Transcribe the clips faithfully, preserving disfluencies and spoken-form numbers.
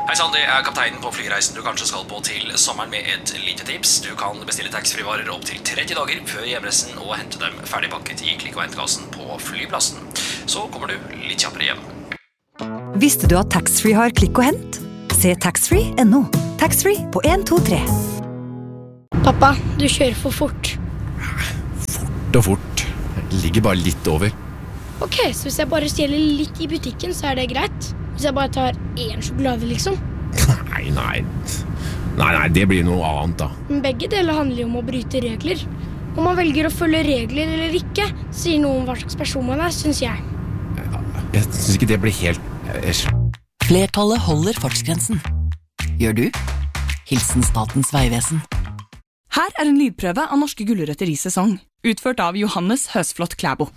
Hei sann, det er kapteinen på flyreisen du kanskje skal på til sommeren med et lite tips. Du kan bestille taxfree-varer opp til tretti dager før hjemreisen og hente dem ferdigpakket i klikk- og hentkassen på flyplassen. Så kommer du litt kjappere hjem. Visste du at taxfree har klikk og hent? Se taxfree punktum no. Taxfree på en to tre. Pappa, du kjører for fort. Fort og fort. Jeg ligger bare litt over. Ok, så hvis jeg bare stjeler litt i butikken, så er det greit? Hvis jeg bare tar en sjokolade, liksom? Nei, nei. Nei, nei, det blir noe annet da. Men begge deler handler jo om å bryte regler. Om man velger å følge regler eller ikke, sier noe om hva slags person man er, synes jeg. Jeg synes ikke det blir helt... Flertallet holder fartsgrensen. Gjør du? Hilsen Statens Vegvesen. Her er en lydprøve av norske gulrøtter i sesong, utført av Johannes Høsflot Klæbo.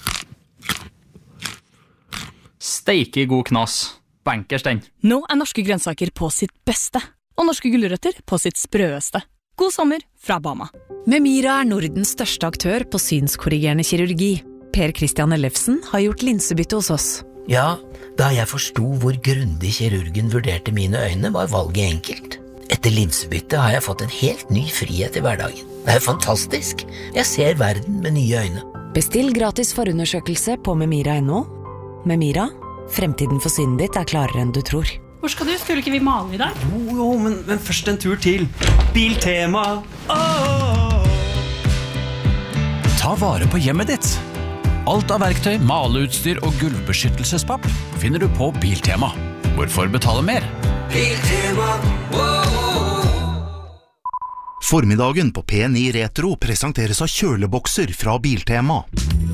Steike god knas. Bankers den. Nå er norske grønnsaker på sitt beste, og norske gulrøtter på sitt sprøeste. God sommer fra Bama. Memira er Nordens største aktør på synskorrigerende kirurgi. Per Christian Ellefsen har gjort linsebytte hos oss. Ja, da jeg forstod hvor grundig kirurgen vurderte mine øyne, var valget enkelt. Etter linsebytte har jeg fått en helt ny frihet i hverdagen. Det er fantastisk. Jeg ser verden med nye øyne. Bestill gratis forundersøkelse på memira punktum no. Memira, fremtiden for synet ditt er klarere enn du tror. Hvor skal du? Skulle ikke vi male i dag? Jo, jo, men, men først en tur til Biltema. Oh! Ta vare på hjemmet ditt. Alt av verktøy, maleutstyr og gulvbeskyttelsespapp finner du på Biltema. Hvorfor betale mer? Biltema, Formiddagen på P ni Retro presenteres av kjølebokser fra Biltema.